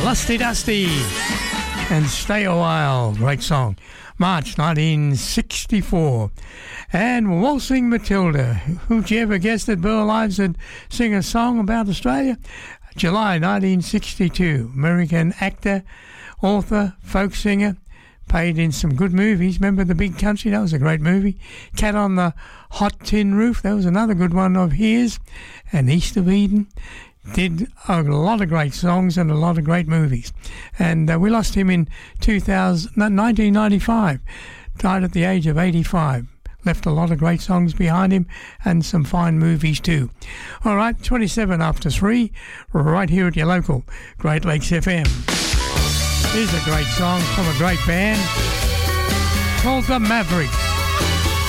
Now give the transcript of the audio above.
Lusty Dusty and Stay a While, great song. March 1964. And Waltzing Matilda. Who'd you ever guess that Burl Ives would sing a song about Australia? July 1962. American actor, author, folk singer, played in some good movies. Remember The Big Country? That was a great movie. Cat on the Hot Tin Roof. That was another good one of his. And East of Eden. Did a lot of great songs and a lot of great movies. And we lost him in 1995. Died at the age of 85. Left a lot of great songs behind him and some fine movies too. All right, 27 after 3, right here at your local Great Lakes FM. Here's a great song from a great band called The Mavericks.